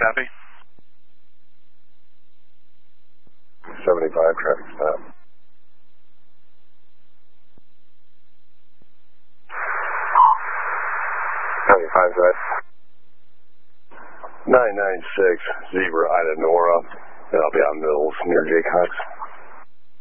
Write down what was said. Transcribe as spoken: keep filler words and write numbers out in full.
Copy. seventy-five, traffic stop. seventy-five, right. nine nine six, Zebra Ida Nora. And I'll be on Mills near Jaycox.